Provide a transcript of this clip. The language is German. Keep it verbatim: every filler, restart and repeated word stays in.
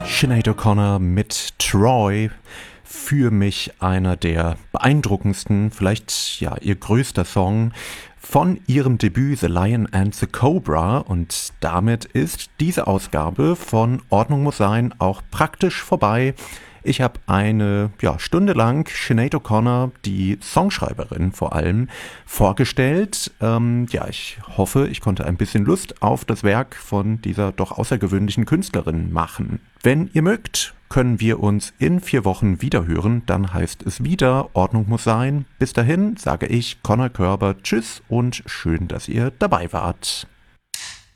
Sinead O'Connor mit Troy, für mich einer der beeindruckendsten, vielleicht ja ihr größter Song von ihrem Debüt The Lion and the Cobra, und damit ist diese Ausgabe von Ordnung muss sein auch praktisch vorbei. Ich habe eine ja, Stunde lang Sinead O'Connor, die Songschreiberin vor allem, vorgestellt. Ähm, ja, ich hoffe, ich konnte ein bisschen Lust auf das Werk von dieser doch außergewöhnlichen Künstlerin machen. Wenn ihr mögt, können wir uns in vier Wochen wiederhören. Dann heißt es wieder, Ordnung muss sein. Bis dahin sage ich, Conor Körber, tschüss und schön, dass ihr dabei wart.